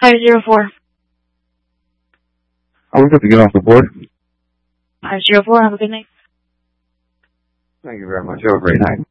504. I would have to get off the board. 504, have a good night. Thank you very much. Have a great night.